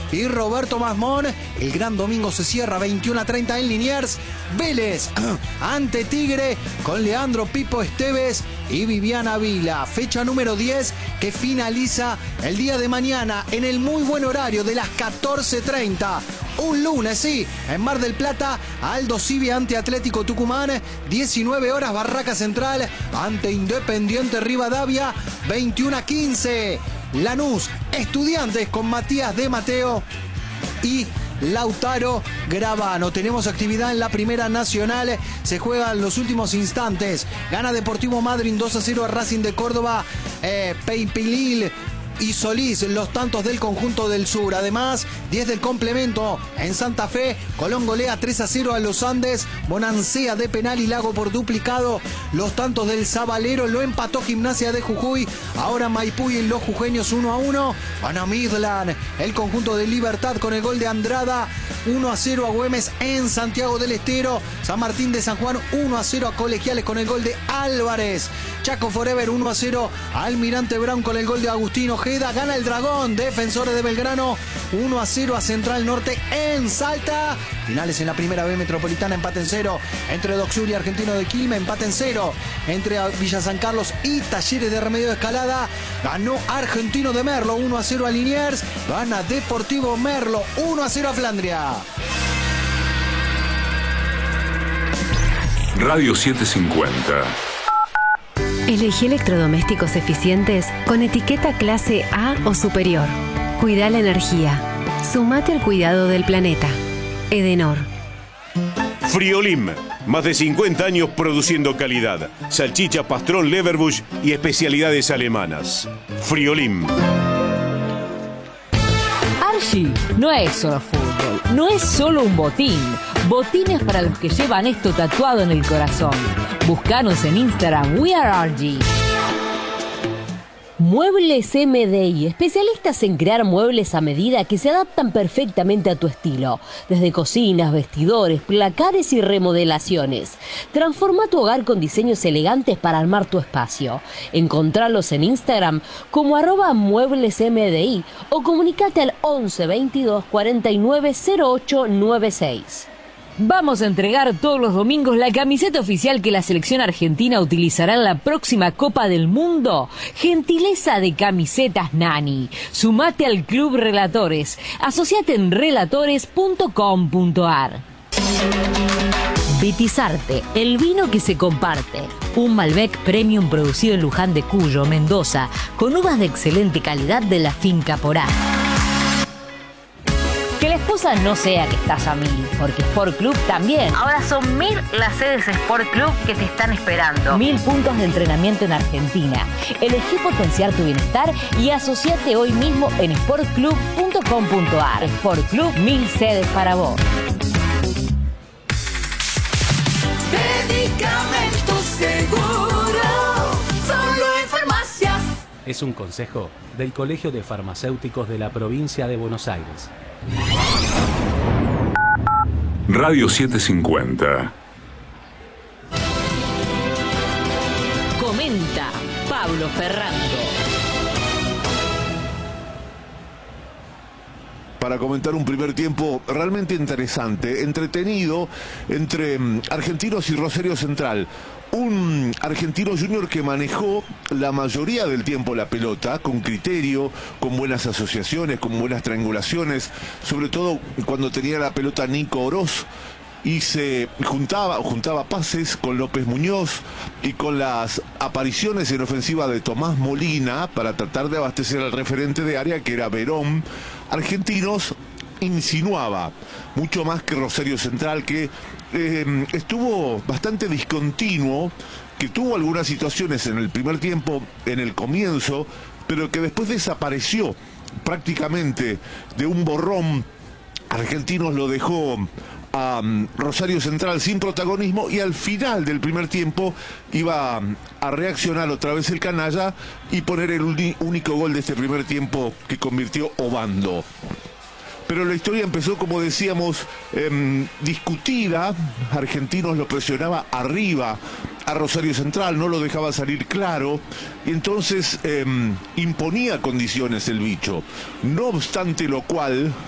y Roberto Masmón. El gran domingo se cierra 21:30 en Liniers. Vélez ante Tigre con Leandro Pipo Esteves y Viviana Vila. Fecha número 10 que finaliza el día de mañana en el muy buen horario de las 14:30. Un lunes, sí, en Mar del Plata, Aldo Civi ante Atlético Tucumán. 19 horas, Barraca Central ante Independiente Rivadavia. 21:15. Lanús, Estudiantes con Matías de Mateo y Lautaro Gravano. Tenemos actividad en la Primera Nacional. Se juegan los últimos instantes. Gana Deportivo Madryn 2-0 a Racing de Córdoba. Peipilil y Solís, los tantos del conjunto del sur. Además, 10 del complemento en Santa Fe. Colón golea 3-0 a los Andes. Bonancea de penal y Lago por duplicado. Los tantos del Zabalero lo empató Gimnasia de Jujuy. Ahora Maipú y los jujeños 1-1. Van a Midland. El conjunto de Libertad con el gol de Andrada. 1-0 a Güemes en Santiago del Estero. San Martín de San Juan 1-0 a Colegiales con el gol de Álvarez. Chaco Forever 1-0 a Almirante Brown con el gol de Agustín Ojeda. Gana el Dragón, Defensores de Belgrano 1-0 a Central Norte en Salta. Finales en la Primera B Metropolitana, empate en 0 entre Docsur y Argentino de Quilmes, empate en 0 entre Villa San Carlos y Talleres de Remedio de Escalada. Ganó Argentino de Merlo 1-0 a Liniers. Gana Deportivo Merlo 1-0 a Flandria. Radio 750. Elegí electrodomésticos eficientes con etiqueta clase A o superior. Cuida la energía. Sumate al cuidado del planeta. Edenor. Friolim. Más de 50 años produciendo calidad. Salchicha, pastrón, Leverbush y especialidades alemanas. Friolim. Archie no es solo fútbol, no es solo un botín. Botines para los que llevan esto tatuado en el corazón. Búscanos en Instagram, We Are Archie. Muebles MDI, especialistas en crear muebles a medida que se adaptan perfectamente a tu estilo. Desde cocinas, vestidores, placares y remodelaciones. Transforma tu hogar con diseños elegantes para armar tu espacio. Encontralos en Instagram como @mueblesmdi o comunicate al 11 22 49 08 96. Vamos a entregar todos los domingos la camiseta oficial que la selección argentina utilizará en la próxima Copa del Mundo. Gentileza de Camisetas Nani. Sumate al Club Relatores. Asociate en relatores.com.ar. Vitizarte, el vino que se comparte. Un Malbec Premium producido en Luján de Cuyo, Mendoza, con uvas de excelente calidad de la finca Porá. Que la excusa no sea que estás a 1000, porque Sport Club también. Ahora son 1000 las sedes Sport Club que te están esperando. 1000 puntos de entrenamiento en Argentina. Elegí potenciar tu bienestar y asociate hoy mismo en sportclub.com.ar. Sport Club, 1000 sedes para vos. Medicamentos Seguro, solo en farmacias. Es un consejo del Colegio de Farmacéuticos de la Provincia de Buenos Aires. Radio 750. Comenta Pablo Ferrando. Para comentar un primer tiempo realmente interesante, entretenido, entre Argentinos y Rosario Central. Un Argentino Junior que manejó la mayoría del tiempo la pelota con criterio, con buenas asociaciones, con buenas triangulaciones, sobre todo cuando tenía la pelota Nico Oroz y se juntaba pases con López Muñoz y con las apariciones en ofensiva de Tomás Molina para tratar de abastecer al referente de área que era Verón. Argentinos insinuaba mucho más que Rosario Central, que estuvo bastante discontinuo, que tuvo algunas situaciones en el primer tiempo, en el comienzo, pero que después desapareció prácticamente de un borrón. Argentinos lo dejó a Rosario Central sin protagonismo y al final del primer tiempo iba a reaccionar otra vez el canalla y poner el único gol de este primer tiempo que convirtió Obando. Pero la historia empezó, como decíamos, discutida. Argentinos lo presionaba arriba a Rosario Central, no lo dejaba salir claro, y entonces imponía condiciones el bicho. No obstante lo cual,